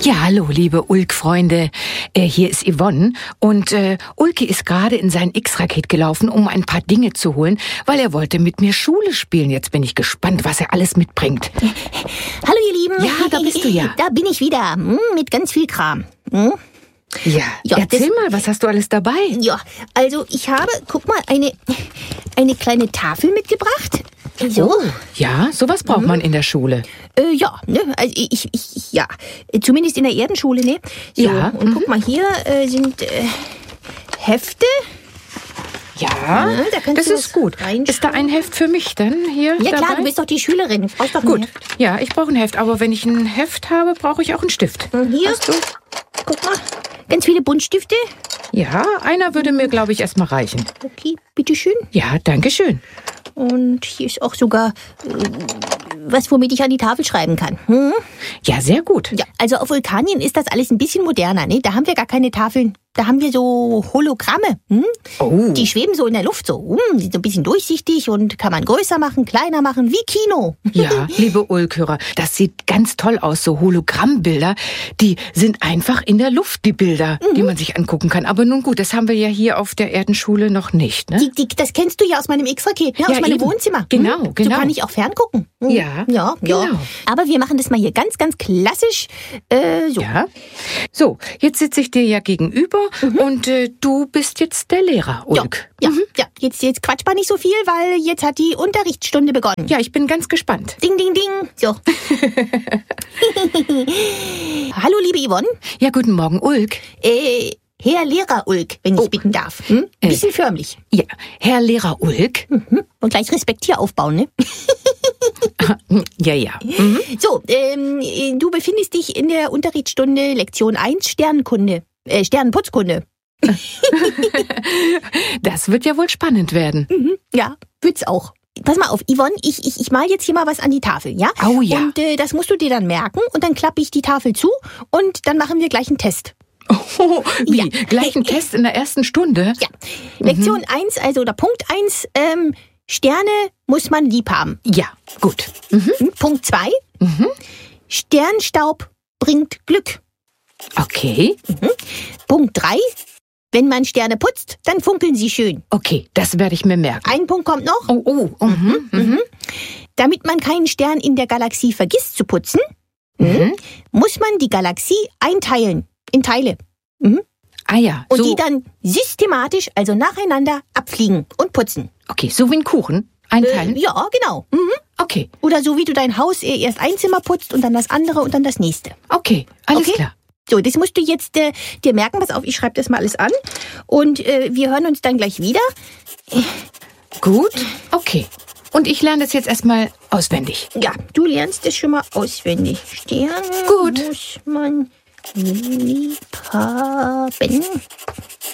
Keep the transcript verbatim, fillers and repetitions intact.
Ja, hallo, liebe Ulk-Freunde. Äh, hier ist Yvonne und äh, Ulke ist gerade in sein X-Raket gelaufen, um ein paar Dinge zu holen, weil er wollte mit mir Schule spielen. Jetzt bin ich gespannt, was er alles mitbringt. Hallo, ihr Lieben. Ja, da bist du ja. Da bin ich wieder, hm, mit ganz viel Kram. Hm? Ja, Ja, erzähl das- mal, was hast du alles dabei? Ja, also ich habe, guck mal, eine, eine kleine Tafel mitgebracht. So. Oh, ja, sowas braucht man in der Schule. Äh, ja, ne, also ich, ich, ich, ja, zumindest in der Erdenschule, ne? So, Ja, und guck mal, hier äh, sind äh, Hefte. Ja, Ja, da kannst das du ist was gut. reinschauen. Ist da ein Heft für mich dann hier Ja dabei? klar, du bist doch die Schülerin, du brauchst doch ein Gut, Heft. ja, ich brauche ein Heft, aber wenn ich ein Heft habe, brauche ich auch einen Stift. Und hier, Hast du? guck mal, ganz viele Buntstifte. Ja, einer würde mir, glaube ich, erstmal reichen. Okay, bitteschön. Ja, danke schön. Und hier ist auch sogar äh, was, womit ich an die Tafel schreiben kann. Hm? Ja, sehr gut. Ja, also auf Vulkanien ist das alles ein bisschen moderner, ne? Da haben wir gar keine Tafeln. Da haben wir so Hologramme. Hm? Oh. Die schweben so in der Luft so. Hm, sind so ein bisschen durchsichtig und kann man größer machen, kleiner machen, wie Kino. Ja, liebe Ulkhörer, das sieht ganz toll aus, so Hologrammbilder. Die sind einfach in der Luft, die Bilder, die man sich angucken kann. Aber nun gut, das haben wir ja hier auf der Erdenschule noch nicht, ne? Die, die, das kennst du ja aus meinem X-Raket, ne? Aus Ja, meinem eben. Wohnzimmer. Genau, Hm? genau. So kann ich auch ferngucken. Hm? Ja, ja, ja. genau. Aber wir machen das mal hier ganz, ganz klassisch. Äh, so. Ja. So, jetzt sitze ich dir ja gegenüber und äh, du bist jetzt der Lehrer, Ja, Ulk. ja, ja. Jetzt, jetzt quatsch mal nicht so viel, weil jetzt hat die Unterrichtsstunde begonnen. Ja, ich bin ganz gespannt. Ding, ding, ding. So. Hallo, liebe Yvonne. Ja, guten Morgen, Ulk. Äh, Herr Lehrer Ulk, wenn ich Oh. bitten darf. Hm? Äh. Bisschen förmlich. Ja, Herr Lehrer Ulk. Mhm. Und gleich Respekt hier aufbauen, ne? Ja, ja. Mhm. So, ähm, äh, du befindest dich in der Unterrichtsstunde Lektion eins Sternenkunde. Äh, Sternenputzkunde. Das wird ja wohl spannend werden. Mhm. Ja, wird's auch. Pass mal auf, Yvonne, ich, ich, ich mal jetzt hier mal was an die Tafel, ja? Oh ja. Und äh, das musst du dir dann merken und dann klappe ich die Tafel zu und dann machen wir gleich einen Test. Oh, wie? Ja. Gleich ein Test in der ersten Stunde? Ja, Lektion eins, also oder Punkt eins, ähm, Sterne muss man lieb haben. Ja, gut. Mhm. Hm? Punkt zwei, Mhm. Sternstaub bringt Glück. Okay, Punkt drei, wenn man Sterne putzt, dann funkeln sie schön. okay, das werde ich mir merken. Ein Punkt kommt noch. Oh, oh, mhm, mhm. Damit man keinen Stern in der Galaxie vergisst zu putzen, Mhm. muss man die Galaxie einteilen in Teile. Ah ja, Und so, die dann systematisch, also nacheinander, abfliegen und putzen. okay, so wie ein Kuchen einteilen? Äh, ja, genau. Mhm. Okay, Oder so wie du dein Haus eh erst ein Zimmer putzt und dann das andere und dann das nächste. okay, alles Okay. klar. So, das musst du jetzt äh, dir merken. Pass auf, ich schreibe das mal alles an. Und äh, wir hören uns dann gleich wieder. Gut, okay. Und ich lerne das jetzt erstmal auswendig. Ja, du lernst das schon mal auswendig. Sterne Gut. muss man lieb haben.